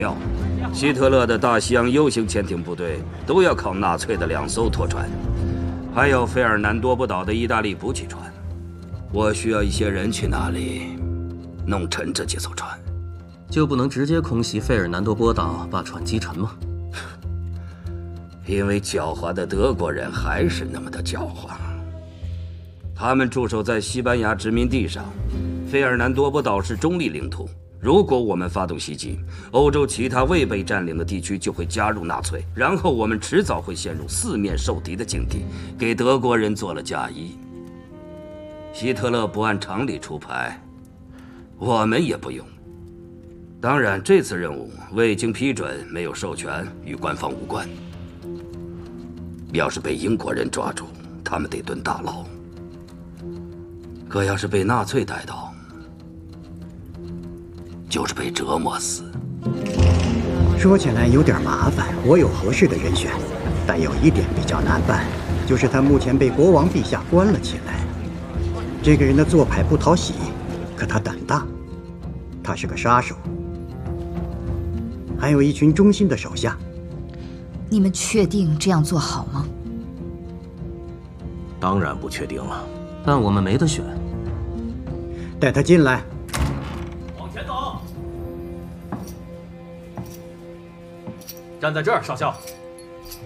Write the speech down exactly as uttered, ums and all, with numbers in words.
要，希特勒的大西洋 U 型潜艇部队都要靠纳粹的两艘拖船，还有费尔南多不岛的意大利补给船。我需要一些人去那里弄沉这几艘船。 就不能直接空袭费尔南多波岛，把船击沉吗？ 因为狡猾的德国人还是那么的狡猾。他们驻守在西班牙殖民地上，费尔南多波岛是中立领土。如果我们发动袭击，欧洲其他未被占领的地区就会加入纳粹，然后我们迟早会陷入四面受敌的境地，给德国人做了嫁衣。希特勒不按常理出牌，我们也不用。当然，这次任务未经批准、没有授权，与官方无关。要是被英国人抓住，他们得蹲大牢；可要是被纳粹逮到，就是被折磨死。 说起来有点麻烦，我有合适的人选，但有一点比较难办，就是他目前被国王陛下关了起来。这个人的做派不讨喜，可他胆大，他是个杀手。还有一群忠心的手下。 你们确定这样做好吗？ 当然不确定了， 但我们没得选。 带他进来。 往前走。站在这儿，少校。